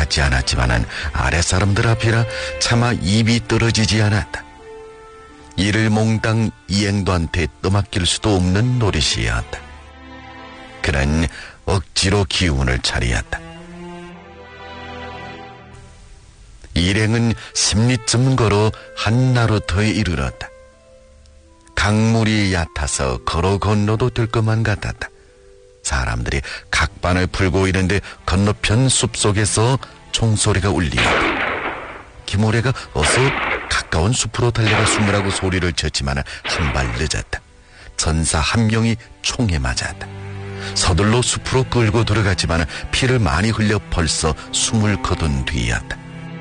받지 않았지만은 아랫사람들 앞이라 차마 입이 떨어지지 않았다. 이를 몽땅 이행도한테 떠맡길 수도 없는 노릇이었다. 그는 억지로 기운을 차리었다. 일행은 10리쯤 걸어 한나루터에 이르렀다. 강물이 얕아서 걸어 건너도 될 것만 같았다. 사람들이 각반을 풀고 있는데 건너편 숲속에서 총소리가 울리었다. 김오래가 어서 가까운 숲으로 달려가 숨으라고 소리를 쳤지만 한 발 늦었다. 전사 한 명이 총에 맞았다. 서둘러 숲으로 끌고 들어갔지만 피를 많이 흘려 벌써 숨을 거둔 뒤였다.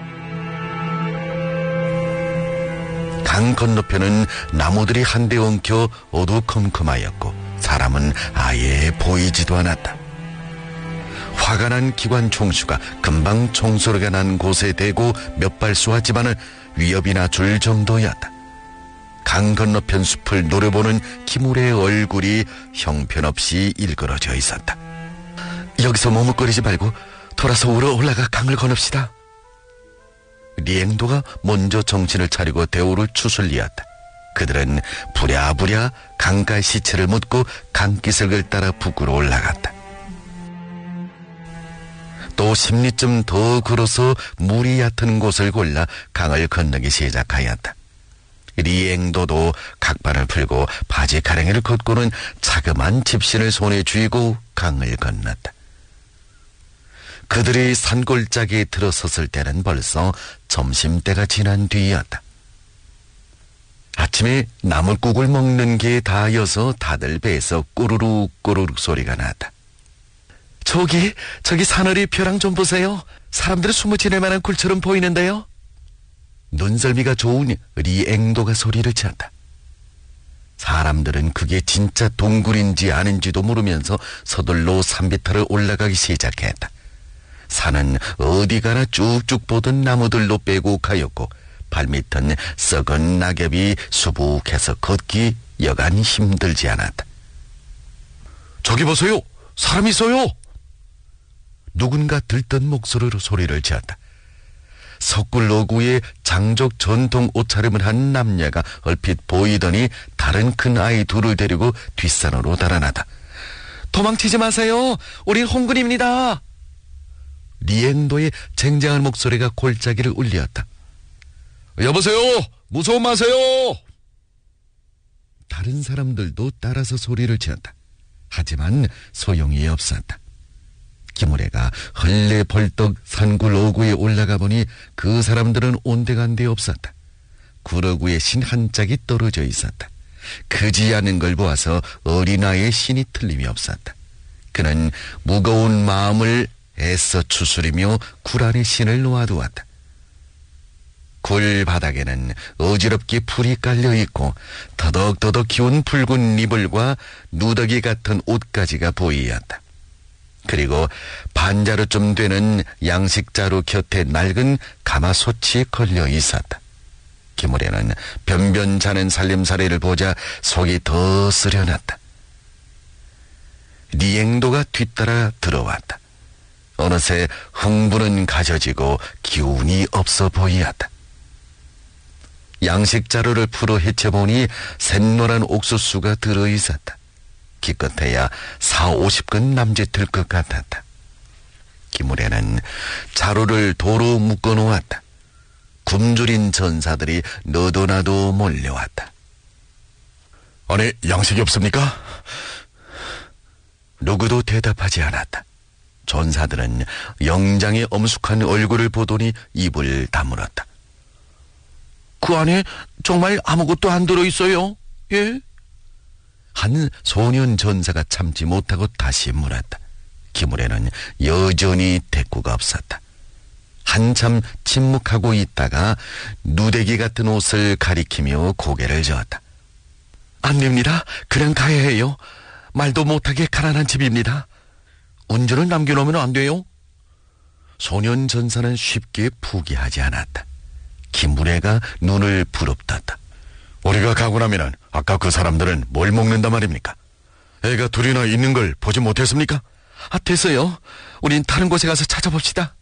강 건너편은 나무들이 한데 엉켜 어두컴컴하였고 사람은 아예 보이지도 않았다. 화가 난 기관 총수가 금방 총소리가 난 곳에 대고 몇 발 쏘았지만 위협이나 줄 정도였다. 강 건너편 숲을 노려보는 김우래의 얼굴이 형편없이 일그러져 있었다. 여기서 머뭇거리지 말고 돌아서 우러 올라가 강을 건넙시다. 리앵도가 먼저 정신을 차리고 대우를 추슬리었다. 그들은 부랴부랴 강가의 시체를 묻고 강기슭을 따라 북으로 올라갔다. 또 10리쯤 더 걸어서 물이 얕은 곳을 골라 강을 건너기 시작하였다. 리앵도도 각반을 풀고 바지 가랭이를 걷고는 자그만 집신을 손에 쥐고 강을 건넜다. 그들이 산골짜기에 들어섰을 때는 벌써 점심때가 지난 뒤였다. 아침에 나물국을 먹는 게 다여서 다들 배에서 꼬르륵 꼬르륵 소리가 났다. 저기 사너리 벼랑 좀 보세요. 사람들이 숨어 지낼 만한 굴처럼 보이는데요. 눈썰미가 좋은 리앵도가 소리를 쳤다. 사람들은 그게 진짜 동굴인지 아닌지도 모르면서 서둘러 산비탈을 올라가기 시작했다. 산은 어디 가나 쭉쭉 뻗은 나무들로 빼곡하였고 발밑은 썩은 낙엽이 수북해서 걷기 여간 힘들지 않았다. 저기 보세요. 사람이 있어요. 누군가 들뜬 목소리로 소리를 지었다. 석굴 어구에 장족 전통 옷차림을 한 남녀가 얼핏 보이더니 다른 큰 아이 둘을 데리고 뒷산으로 달아나다. 도망치지 마세요. 우린 홍군입니다. 리앵도의 쟁쟁한 목소리가 골짜기를 울렸다. 여보세요. 무서움 마세요. 다른 사람들도 따라서 소리를 지었다. 하지만 소용이 없었다. 김우래가 헐레벌떡 산굴 어구에 올라가 보니 그 사람들은 온데간데 없었다. 굴어구에 신 한 짝이 떨어져 있었다. 크지 않은 걸 보아서 어린아이의 신이 틀림이 없었다. 그는 무거운 마음을 애써 추스리며 굴 안에 신을 놓아두었다. 굴 바닥에는 어지럽게 풀이 깔려있고 더덕더덕 기운 붉은 이불과 누더기 같은 옷가지가 보이었다. 그리고 반자루쯤 되는 양식자루 곁에 낡은 가마솥이 걸려 있었다. 김우래는 변변 자는 살림살이를 보자 속이 더 쓰려났다. 리앵도가 뒤따라 들어왔다. 어느새 흥분은 가져지고 기운이 없어 보이었다. 양식자루를 풀어 헤쳐보니 샛노란 옥수수가 들어있었다. 기껏해야 40-50근 남짓될 것 같았다. 김우래는 자루를 도로 묶어놓았다. 굶주린 전사들이 너도나도 몰려왔다. 아니, 양식이 없습니까? 누구도 대답하지 않았다. 전사들은 영장의 엄숙한 얼굴을 보더니 입을 다물었다. 그 안에 정말 아무것도 안 들어있어요? 예? 한 소년 전사가 참지 못하고 다시 물었다. 김우래는 여전히 대꾸가 없었다. 한참 침묵하고 있다가 누대기 같은 옷을 가리키며 고개를 저었다. 안 됩니다. 그냥 가야 해요. 말도 못하게 가난한 집입니다. 운전을 남겨놓으면 안 돼요? 소년 전사는 쉽게 포기하지 않았다. 김우래가 눈을 부릅떴다. 우리가 가고 나면은 아까 그 사람들은 뭘 먹는단 말입니까? 애가 둘이나 있는 걸 보지 못했습니까? 됐어요. 우린 다른 곳에 가서 찾아봅시다.